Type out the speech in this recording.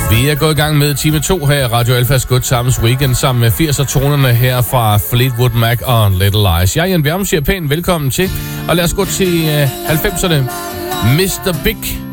Vi er gået i gang med time 2 her i Radio Alfas Good Times Weekend sammen med 80'er-tonerne her fra Fleetwood Mac og Little Lies. Jeg, Jan Bjerrum, siger pænt velkommen til, og lad os gå til 90'erne. Mr. Big